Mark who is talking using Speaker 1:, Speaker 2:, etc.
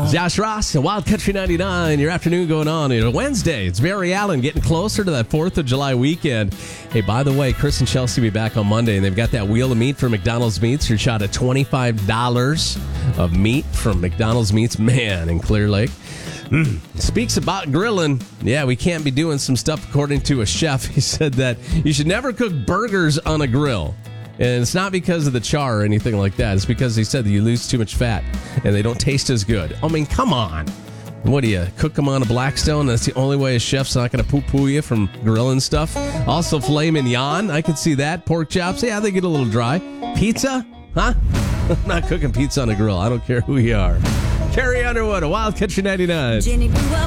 Speaker 1: Josh Ross and Wild Country 99. Your afternoon going on. It's Wednesday. It's Barry Allen getting closer to that 4th of July weekend. Hey, by the way, Chris and Chelsea will be back on Monday, and they've got that wheel of meat from McDonald's Meats. Your shot at $25 of meat from McDonald's Meats, man, in Clear Lake. Speaks about grilling. Yeah, we can't be doing some stuff according to a chef. He said that you should never cook burgers on a grill. And it's not because of the char or anything like that. It's because he said that you lose too much fat and they don't taste as good. I mean, come on. What do you cook them on a Blackstone? That's the only way a chef's not going to poo-poo you from grilling stuff. Also, filet mignon. I could see that. Pork chops. Yeah, they get a little dry. Pizza? Huh? I'm not cooking pizza on a grill. I don't care who you are. Carrie Underwood, a Wild Country 99.
Speaker 2: Jenny grew up